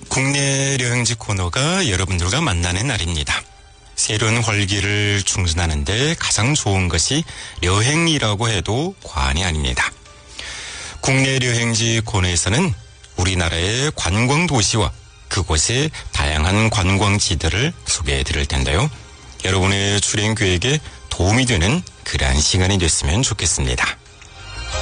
국내 여행지 코너가 여러분들과 만나는 날입니다. 새로운 활기를 충전하는 데 가장 좋은 것이 여행이라고 해도 과언이 아닙니다. 국내 여행지 코너에서는 우리나라의 관광 도시와 그곳의 다양한 관광지들을 소개해 드릴 텐데요. 여러분의 출행 계획에 도움이 되는 그러한 시간이 됐으면 좋겠습니다.